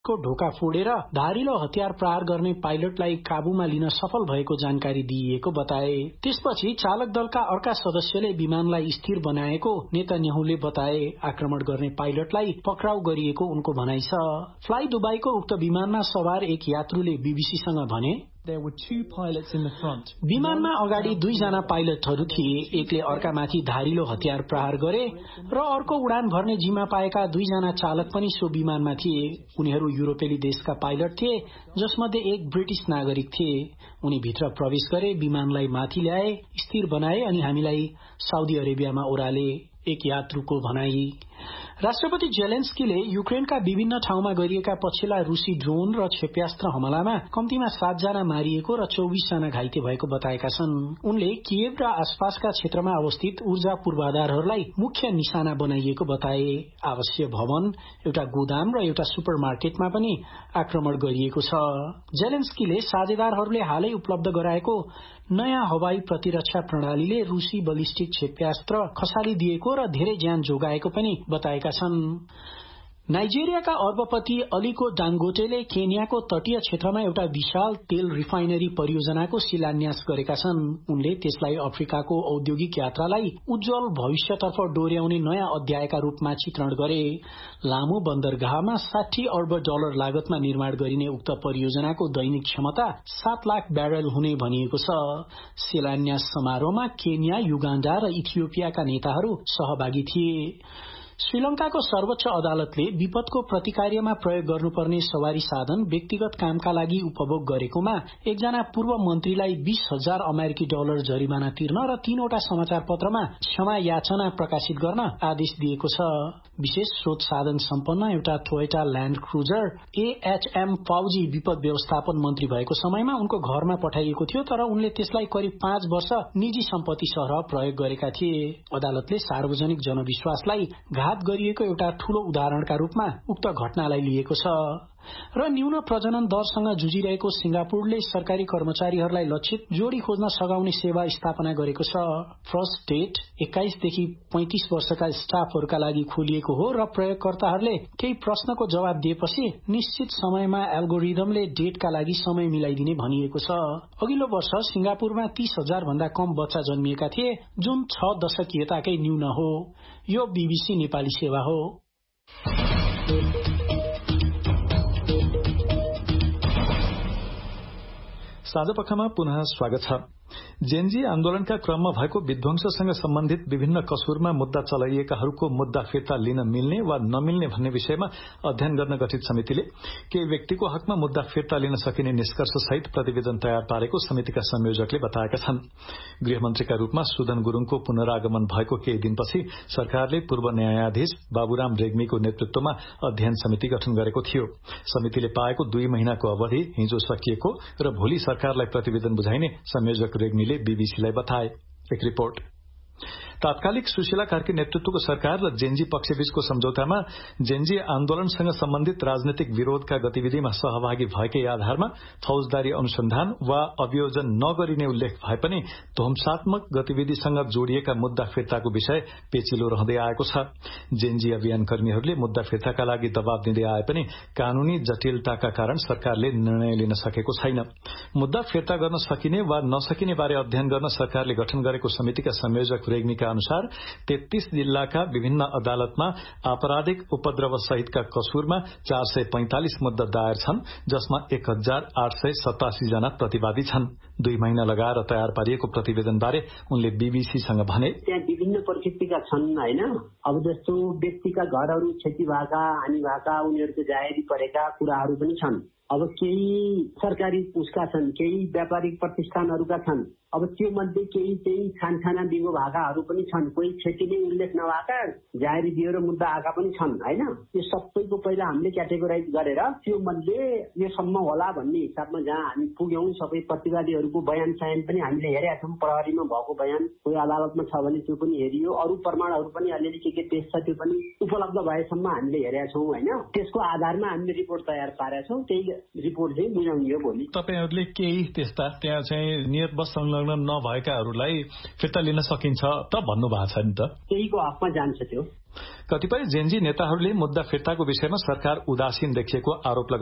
को ढोका फोडेर धारिलो हतियार प्रहार गर्ने पाइलटलाई काबूमा लिन सफल भएको जानकारी दिइएको बताए। त्यसपछि चालक दलका अर्का सदस्यले विमानलाई स्थिर बनाएको नेतन्याहुले बताए। आक्रमण गर्ने पाइलटलाई पक्राउ गरिएको उनको भनाइ छ। फ्लाइ दुबईको उक्त विमानमा सवार एक यात्रुले बीबीसीसँग भने, विमानमा अगाडि 2 जना पाइलटहरू थिए। एकले अर्कामाथि धारिलो हतियार प्रहार गरे र अर्को उडान भर्ने जिम्मा पाएका 2 जना चालक पनि सो विमानमा थिए। उनीहरू युरोपेली देशका पाइलट थिए, जसमध्ये एक ब्रिटिश नागरिक थिए। उनी भित्र प्रवेश गरे, विमानलाई माथि ल्याए, स्थिर बनाए अनि हामीलाई साउदी अरेबियामा ओह्राले। एक यात्रुको भनाई। राष्ट्रपति जेलेन्स्कीले युक्रेनका विभिन्न ठाउँमा गरिएका पछिल्ला रूसी ड्रोन र क्षेप्यास्त्र हमलामा कम्तीमा 7 जना मारिएको र 24 जना घाइते भएको बताएका छन्। उनले कियेभ र आसपासका क्षेत्रमा अवस्थित ऊर्जा पूर्वाधारहरूलाई मुख्य निशाना बनाइएको बताए। आवासीय भवन, एउटा गोदाम र एउटा सुपरमार्केटमा पनि आक्रमण गरिएको छ। जेलेन्स्कीले साझेदारहरूले हालै उपलब्ध गराएको नयाँ हवाई प्रतिरक्षा प्रणालीले रूसी बलिस्टिक क्षेप्यास्त्र खसालिदिएको र धेरै ज्यान जोगाएको पनि बताएका छन्। नाइजेरियाका अर्बपति अलिको डांगोटेले केन्याको तटीय क्षेत्रमा एउटा विशाल तेल रिफाइनरी परियोजनाको शिलान्यास गरेका छन्। उनले त्यसलाई अफ्रिकाको औद्योगिक यात्रालाई उज्जवल भविष्यतर्फ डोर्याउने नयाँ अध्यायका रूपमा चित्रण गरे। लामो बन्दरगाहमा $60 अर्ब लागतमा निर्माण गरिने उक्त परियोजनाको दैनिक क्षमता 7 लाख ब्यारेल हुने भनिएको छ। शिलान्यास समारोहमा केन्या, युगाण्डा र इथियोपियाका नेताहरू सहभागी थिए। श्रीलंकाको सर्वोच्च अदालतले विपदको प्रतिकार्यमा प्रयोग गर्नुपर्ने सवारी साधन व्यक्तिगत कामका लागि उपभोग गरेकोमा एकजना पूर्व मन्त्रीलाई $20,000 अमेरिकी जरिमाना तिर्न र 3वटा समाचार पत्रमा क्षमा याचना प्रकाशित गर्न आदेश दिएको छ। विशेष स्रोत साधन सम्पन्न एउटा टोयोटा ल्यान्ड क्रुजर AHM फौजी विपद व्यवस्थापन मन्त्री भएको समयमा उनको घरमा पठाइएको थियो, तर उनले त्यसलाई करिब 5 वर्ष निजी सम्पत्ति सरह प्रयोग गरेका थिए। अदालतले सार्वजनिक जनविश्वासलाई घात गरिएको एउटा ठूलो उदाहरणका रूपमा उक्त घटनालाई लिएको छ। र न्यून प्रजनन दरसँग जुझिरहेको सिंगापुरले सरकारी कर्मचारीहरूलाई लक्षित जोडी खोज्न सघाउने सेवा स्थापना गरेको छ। फर्स्ट डेट 21 देखि 35 वर्षका स्टाफहरूका लागि खोलिएको हो र प्रयोगकर्ताहरूले केही प्रश्नको जवाब दिएपछि निश्चित समयमा एल्गोरिदमले डेटका लागि समय मिलाइदिने भनिएको छ। अघिल्लो वर्ष सिंगापुरमा 30,000 भन्दा कम बच्चा जन्मिएका थिए, जुन 6 दशकीयताकै न्यून हो। यो बीबीसी नेपाली सेवा हो। साँझपखमा पुनः स्वागत छ। जेनजी आन्दोलनका क्रममा भएको विध्वंससँग सम्बन्धित विभिन्न कसुरमा मुद्दा चलाइएकाहरूको मुद्दा फिर्ता लिन मिल्ने वा नमिल्ने भन्ने विषयमा अध्ययन गर्न गठित समितिले केही व्यक्तिको हकमा मुद्दा फिर्ता लिन सकिने निष्कर्ष सहित प्रतिवेदन तयार पारेको समितिका संयोजकले बताएका छन्। गृहमन्त्रीका रूपमा सुदन गुरूङको पुनरागमन भएको केही दिनपछि सरकारले पूर्व न्यायाधीश बाबुराम रेग्मीको नेतृत्वमा अध्ययन समिति गठन गरेको थियो। समितिले पाएको 2 महिनाको अवधि हिजो सकिएको र भोलि सरकारलाई प्रतिवेदन बुझाइने संयोजक रेग्मीले बीबीसीलाई बताए। एक रिपोर्ट। तात्कालिक सुशीला कार्की नेतृत्वको सरकार र जेनजी पक्षबीचको सम्झौतामा जेनजी आन्दोलनसँग सम्बन्धित राजनैतिक विरोधका गतिविधिमा सहभागी भएकै आधारमा फौजदारी अनुसन्धान वा अभियोजन नगरिने उल्लेख भए पनि ध्वंसात्मक गतिविधिसँग जोडिएका मुद्दा फिर्ताको विषय पेचिलो रहँदै आएको छ। जेनजी अभियान कर्मीहरूले मुद्दा फिर्ताका लागि दबाव दिँदै आए पनि कानूनी जटिलताका कारण सरकारले निर्णय लिन सकेको छैन। मुद्दा फिर्ता गर्न सकिने वा नसकिने बारे अध्ययन गर्न सरकारले गठन गरेको समितिका संयोजक रेग्मीका अनुसार 33 जिल्लाका विभिन्न अदालतमा आपराधिक उपद्रव सहितका कसुरमा 445 मुद्दा दायर छन्, जसमा 1887 जना प्रतिवादी छन्। 2 महिना लगाएर तयार पारिएको प्रतिवेदनबारे उनले बीबीसीसँग भने, त्यहाँ विभिन्न परिस्थितिका छन् हैन। अब जस्तो व्यक्तिका घरहरू क्षति भएका, हानि भएका, उनीहरूको जाहेरी परेका कुराहरू पनि छन्। अब केही सरकारी उसका छन्, केही व्यापारिक प्रतिष्ठानहरूका छन्। अब त्यो मध्ये केही चाहिँ खानखाना दिगो भाकाहरू पनि छन्, कोही क्षति नै उल्लेख नभएका जाहेरी दिएर मुद्दा आएका पनि छन् हैन। यो सबैको पहिला हामीले क्याटेगोराइज गरेर त्यो मध्ये यो सम्म होला भन्ने हिसाबमा जहाँ हामी पुग्यौं, सबै प्रतिवादीहरूको बयान सायन पनि हामीले हेरेका छौं। प्रहरीमा भएको बयान कोही अदालतमा छ भने त्यो पनि हेरियो, अरू प्रमाणहरू पनि अलिअलि के पेश छ त्यो पनि उपलब्ध भएसम्म हामीले हेरेका छौं हैन। त्यसको आधारमा हामीले रिपोर्ट तयार पारेका छौं। त्यही रिपोर्ट चाहिँ बुझाउने हो भोलि। तपाईहरुले केही त्यस्ता त्यहाँ चाहिँ नियतबस नभएकाहरूलाई फिर्ता लिन सकिन्छ त भन्नु भएको छ नि त? केहीको हकमा जान्छ त्यो। कतिपय जेनजी नेताहरूले मुद्दा फिर्ताको विषयमा सरकार उदासीन देखिएको आरोप